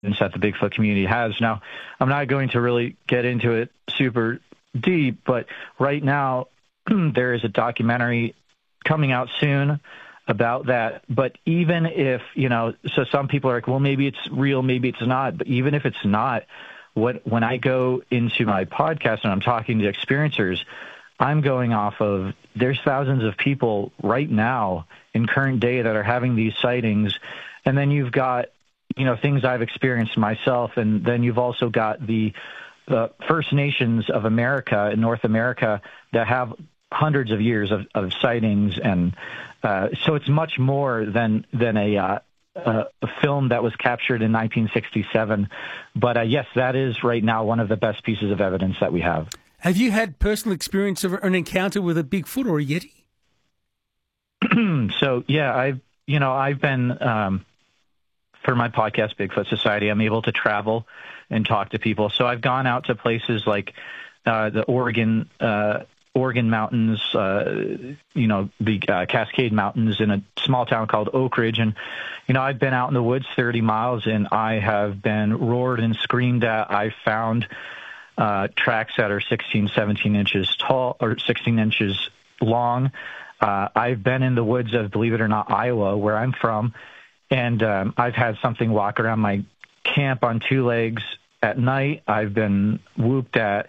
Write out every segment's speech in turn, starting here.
that the Bigfoot community has. Now, I'm not going to really get into it super deep, but right now there is a documentary coming out soon about that. But even if, so some people are like, well, maybe it's real, maybe it's not. But even if it's not, when I go into my podcast and I'm talking to experiencers, I'm going off of, there's thousands of people right now in current day that are having these sightings. And then you've got, things I've experienced myself. And then you've also got the First Nations of America and North America that have hundreds of years of sightings. And so it's much more than a film that was captured in 1967. But yes, that is right now one of the best pieces of evidence that we have. Have you had personal experience of an encounter with a Bigfoot or a Yeti? So yeah, I've been for my podcast, Bigfoot Society, I'm able to travel and talk to people. So I've gone out to places like the Oregon mountains, the Cascade Mountains in a small town called Oak Ridge. And, I've been out in the woods 30 miles and I have been roared and screamed at. I found tracks that are 16, 17 inches tall or 16 inches long. I've been in the woods of, believe it or not, Iowa, where I'm from. And I've had something walk around my camp on two legs at night. I've been whooped at.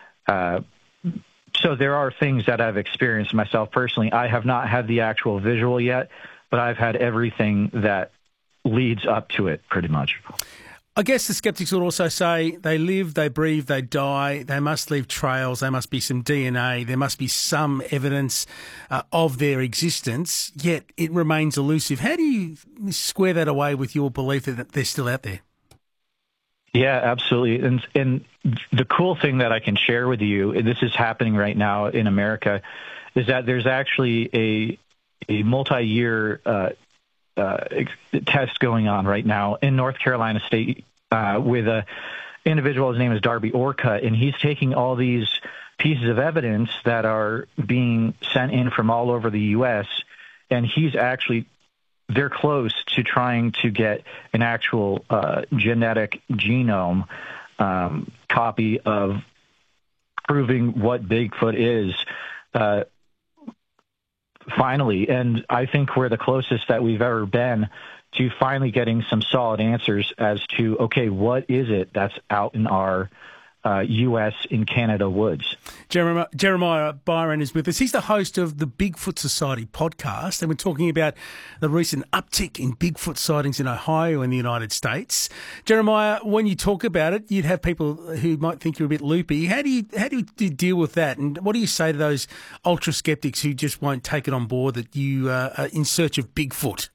So there are things that I've experienced myself personally. I have not had the actual visual yet, but I've had everything that leads up to it pretty much. I guess the skeptics would also say they live, they breathe, they die. They must leave trails. There must be some DNA. There must be some evidence of their existence, yet it remains elusive. How do you square that away with your belief that they're still out there? Yeah, absolutely. And the cool thing that I can share with you, this is happening right now in America, is that there's actually a multi-year test going on right now in North Carolina State with a individual. His name is Darby Orcutt, and he's taking all these pieces of evidence that are being sent in from all over the U.S., and they're close to trying to get an actual genetic genome copy of proving what Bigfoot is finally. And I think we're the closest that we've ever been to finally getting some solid answers as to, okay, what is it that's out in our U.S. and Canada woods. Jeremiah Byron is with us. He's the host of the Bigfoot Society podcast, and we're talking about the recent uptick in Bigfoot sightings in Ohio and the United States. Jeremiah, when you talk about it, you'd have people who might think you're a bit loopy. How do you deal with that, and what do you say to those ultra skeptics who just won't take it on board that you are in search of Bigfoot?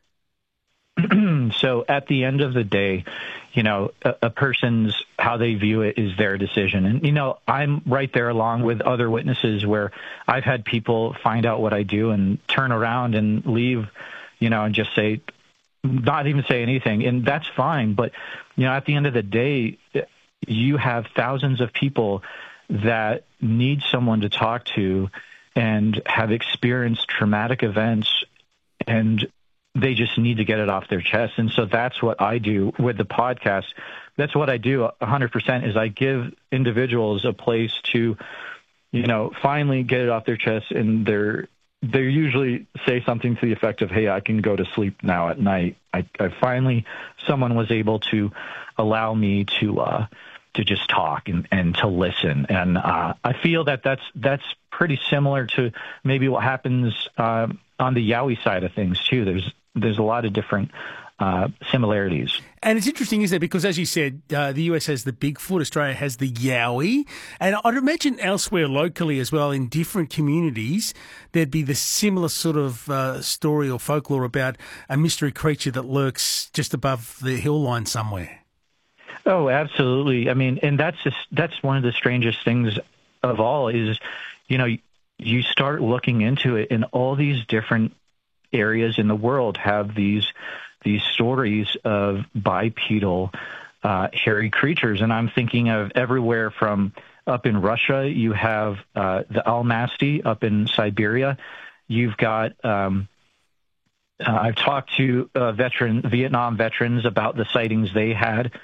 So at the end of the day, a person's, how they view it is their decision. And, I'm right there along with other witnesses where I've had people find out what I do and turn around and leave, and just not even say anything. And that's fine. But, at the end of the day, you have thousands of people that need someone to talk to and have experienced traumatic events, and they just need to get it off their chest. And so that's what I do with the podcast. That's what I do 100% is I give individuals a place to, finally get it off their chest. And they usually say something to the effect of, hey, I can go to sleep now at night. I finally, someone was able to allow me to just talk and to listen. And I feel that that's pretty similar to maybe what happens on the Yowie side of things too. There's a lot of different similarities. And it's interesting, isn't it? Because as you said, the US has the Bigfoot, Australia has the Yowie. And I'd imagine elsewhere locally as well, in different communities, there'd be the similar sort of story or folklore about a mystery creature that lurks just above the hill line somewhere. Oh, absolutely. I mean, and that's one of the strangest things of all is, you start looking into it, and all these different areas in the world have these stories of bipedal hairy creatures. And I'm thinking of everywhere from up in Russia, you have the Almasty up in Siberia. You've got I've talked to Vietnam veterans about the sightings they had